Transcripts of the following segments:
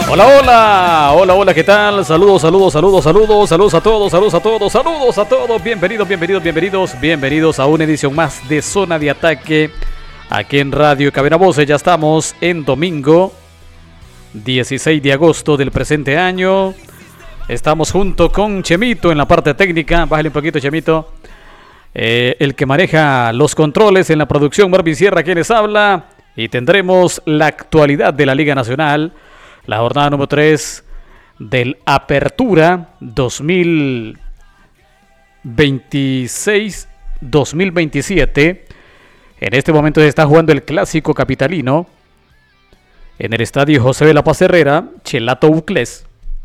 Hola, hola, hola, hola, ¿qué tal? Saludos, saludos, saludos, saludos, saludos a todos, saludos a todos, saludos a todos. Bienvenidos, bienvenidos, bienvenidos, bienvenidos a una edición más de Zona de Ataque aquí en Radio Cabina Voces. Ya estamos en domingo 16 de agosto del presente año. Estamos junto con Chemito en la parte técnica. Bájale un poquito, Chemito. El que maneja los controles en la producción, Marvin Sierra, quien les habla. Y tendremos la actualidad de la Liga Nacional. La jornada número 3 del Apertura 2026-2027. En este momento se está jugando el Clásico Capitalino en el estadio José de la Paz Herrera, Chelato Uclés.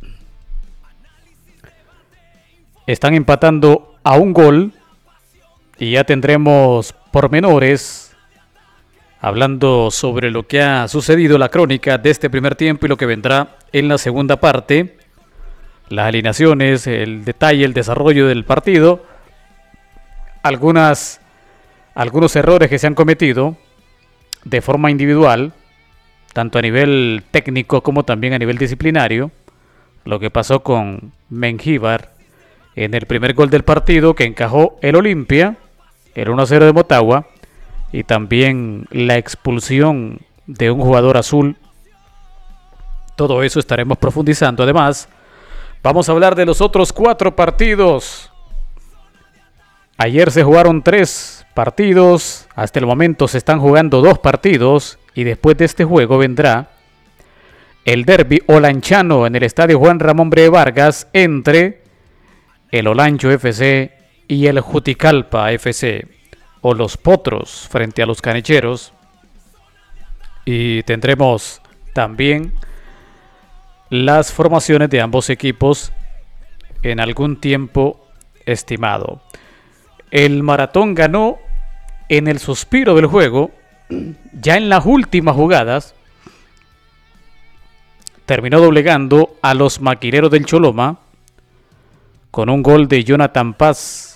Están empatando a un gol y ya tendremos pormenores hablando sobre lo que ha sucedido, la crónica de este primer tiempo y lo que vendrá en la segunda parte, las alineaciones, el detalle, el desarrollo del partido, algunos errores que se han cometido de forma individual, tanto a nivel técnico como también a nivel disciplinario, lo que pasó con Mengíbar en el primer gol del partido que encajó el Olimpia, el 1-0 de Motagua, y también la expulsión de un jugador azul. Todo eso estaremos profundizando. Además, vamos a hablar de los otros 4 partidos. Ayer se jugaron 3 partidos. Hasta el momento se están jugando 2 partidos. Y después de este juego vendrá el derbi olanchano en el estadio Juan Ramón Breve Vargas entre el Olancho FC y el Juticalpa FC. O los Potros frente a los Canecheros. Y tendremos también las formaciones de ambos equipos en algún tiempo estimado. El Maratón ganó en el suspiro del juego, ya en las últimas jugadas. Terminó doblegando a los Maquineros del Choloma con un gol de Jonathan Paz